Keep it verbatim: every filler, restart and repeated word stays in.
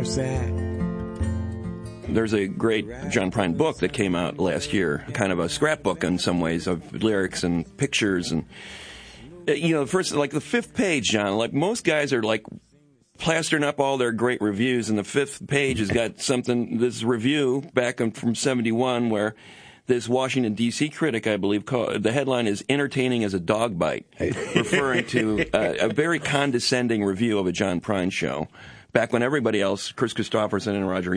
so sad. There's a great John Prine book that came out last year, kind of a scrapbook in some ways of lyrics and pictures. And, you know, first, like the fifth page, John, like most guys are like plastering up all their great reviews, and the fifth page has got something, this review back in, from seventy-one where this Washington, D C critic, I believe, called, the headline is "Entertaining as a Dog Bite," referring to uh, a very condescending review of a John Prine show. Back when everybody else, Chris Christopherson and Roger